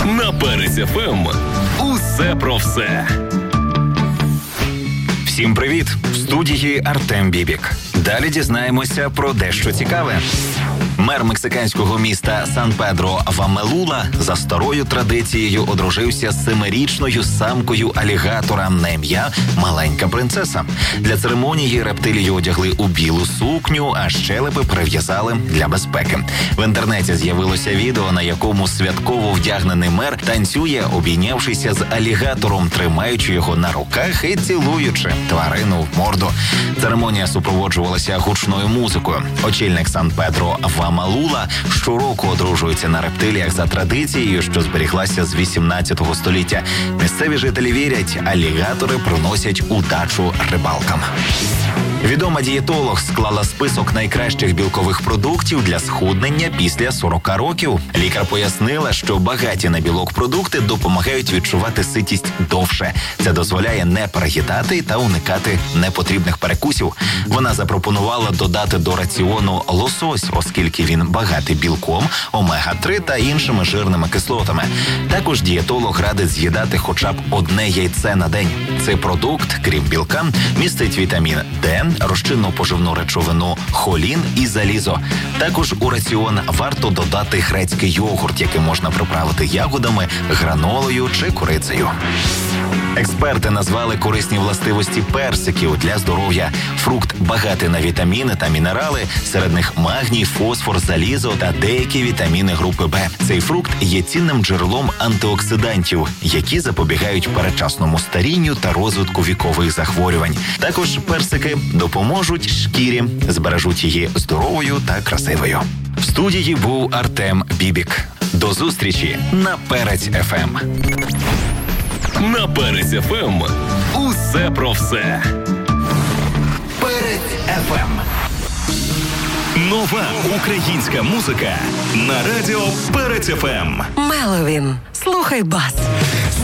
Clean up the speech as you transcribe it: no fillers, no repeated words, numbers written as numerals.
На Перець ФМ. Усе про все. Всім привіт! В студії Артем Бібік. Далі дізнаємося про дещо цікаве. Мер мексиканського міста Сан-Педро-Вамелула за старою традицією одружився з 7-річною самкою алігатора на ім'я Маленька принцеса. Для церемонії рептилію одягли у білу сукню, а щелепи перев'язали для безпеки. В інтернеті з'явилося відео, на якому святково вдягнений мер танцює, обійнявшися з алігатором, тримаючи його на руках і цілуючи тварину в морду. Церемонія супроводжувалася гучною музикою. Очільник Сан-Педро-Вамелула щороку одружується на рептиліях за традицією, що зберіглася з 18 століття. Місцеві жителі вірять, алігатори приносять удачу рибалкам. Відома дієтолог склала список найкращих білкових продуктів для схуднення після 40 років. Лікар пояснила, що багаті на білок продукти допомагають відчувати ситість довше. Це дозволяє не переїдати та уникати непотрібних перекусів. Вона запропонувала додати до раціону лосось, оскільки він багатий білком, омега-3 та іншими жирними кислотами. Також дієтолог радить з'їдати хоча б одне яйце на день. Цей продукт, крім білка, містить вітамін Д, розчинну поживну речовину холін і залізо. Також у раціон варто додати грецький йогурт, який можна приправити ягодами, гранолою чи курицею. Експерти назвали корисні властивості персиків для здоров'я. Фрукт багатий на вітаміни та мінерали, серед них магній, фосфор, залізо та деякі вітаміни групи Б. Цей фрукт є цінним джерелом антиоксидантів, які запобігають передчасному старінню та розвитку вікових захворювань. Також персики допоможуть шкірі, збережуть її здоровою та красивою. В студії був Артем Бібік. До зустрічі на Перець ФМ. На Перець ФМ. Усе про все. Перець ФМ. Нова українська музика на радіо Перець ФМ. Меловін. Слухай бас.